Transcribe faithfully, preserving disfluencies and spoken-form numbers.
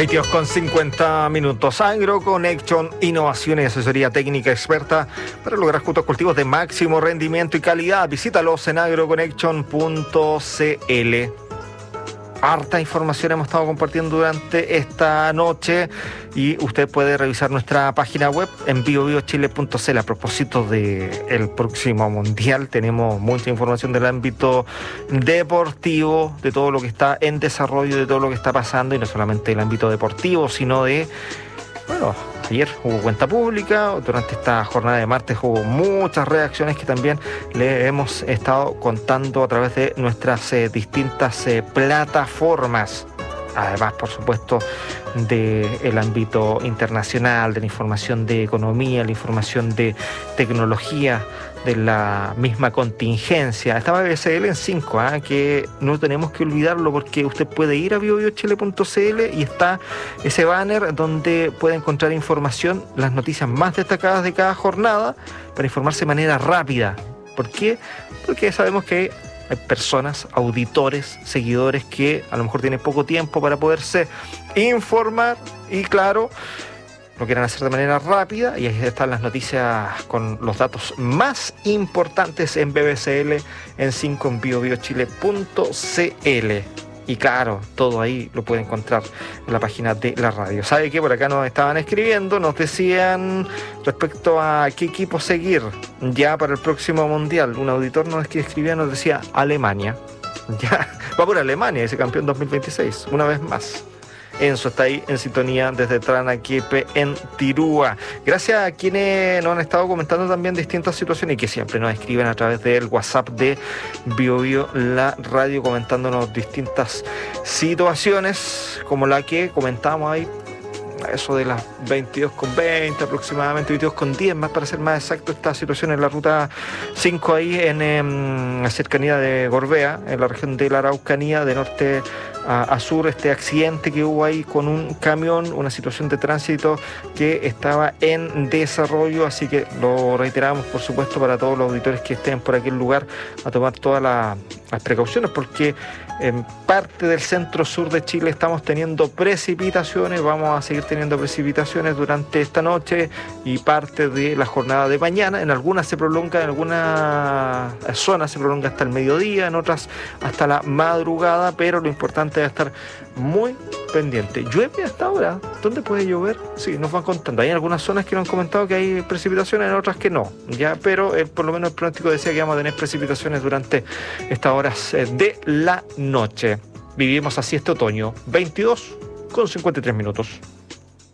veintidós con cincuenta minutos. AgroConnection, innovación y asesoría técnica experta para lograr juntos cultivos de máximo rendimiento y calidad. Visítalos en agroconnection punto c l. Harta información hemos estado compartiendo durante esta noche y usted puede revisar nuestra página web en bio bio chile punto c l. A propósito del próximo mundial, tenemos mucha información del ámbito deportivo, de todo lo que está en desarrollo, de todo lo que está pasando, y no solamente del ámbito deportivo, sino de, bueno, ayer hubo cuenta pública, durante esta jornada de martes hubo muchas reacciones que también le hemos estado contando a través de nuestras eh, distintas eh, plataformas. Además, por supuesto, del ámbito internacional, de la información de economía, la información de tecnología, de la misma contingencia. Estaba B B C L en cinco, ¿eh? Que no tenemos que olvidarlo, porque usted puede ir a bio bio chile punto c l y está ese banner donde puede encontrar información, las noticias más destacadas de cada jornada, para informarse de manera rápida. ¿Por qué? Porque sabemos que hay personas, auditores, seguidores que a lo mejor tienen poco tiempo para poderse informar y, claro, lo quieren hacer de manera rápida, y ahí están las noticias con los datos más importantes en B B C L en cinco, en bio bio chile punto c l. Y claro, todo ahí lo puede encontrar en la página de la radio. ¿Sabe qué? Por acá nos estaban escribiendo, nos decían respecto a qué equipo seguir ya para el próximo mundial. Un auditor nos escribía, nos decía Alemania. Ya va por Alemania, ese campeón dos mil veintiséis, una vez más. Enzo está ahí en sintonía desde Tranaquepe, en Tirúa. Gracias a quienes nos han estado comentando también distintas situaciones y que siempre nos escriben a través del WhatsApp de Bio Bio La Radio, comentándonos distintas situaciones, como la que comentábamos ahí, eso de las veintidós con veinte aproximadamente, veintidós con diez más para ser más exacto, esta situación en la ruta cinco ahí en, en la cercanía de Gorbea, en la región de la Araucanía, de norte a, a sur, este accidente que hubo ahí con un camión, una situación de tránsito que estaba en desarrollo, así que lo reiteramos, por supuesto, para todos los auditores que estén por aquel lugar, a tomar todas la, las precauciones, porque en parte del centro sur de Chile estamos teniendo precipitaciones, vamos a seguir teniendo precipitaciones durante esta noche y parte de la jornada de mañana. En algunas se prolonga, en algunas zonas se prolonga hasta el mediodía, en otras hasta la madrugada, pero lo importante es estar muy pendiente. ¿Llueve hasta ahora? ¿Dónde puede llover? Sí, nos van contando. Hay algunas zonas que nos han comentado que hay precipitaciones, en otras que no, ya, pero eh, por lo menos el pronóstico decía que vamos a tener precipitaciones durante estas horas eh, de la noche. Vivimos así este otoño, veintidós con cincuenta y tres minutos.